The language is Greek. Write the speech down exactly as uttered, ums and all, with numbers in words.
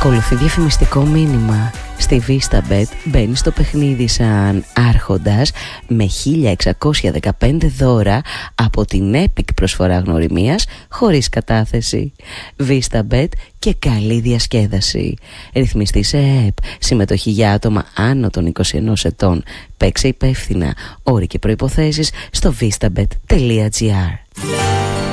Ακολουθεί διαφημιστικό μήνυμα. Στη VistaBet μπαίνει στο παιχνίδι σαν άρχοντας με χίλια εξακόσια δεκαπέντε δώρα από την Epic προσφορά γνωριμίας χωρίς κατάθεση. VistaBet και καλή διασκέδαση. Ρυθμιστή σε ΕΕΠ. Συμμετοχή για άτομα άνω των είκοσι ενός ετών. Παίξε υπεύθυνα. Όροι και προϋποθέσεις στο vistabet τελεία gr.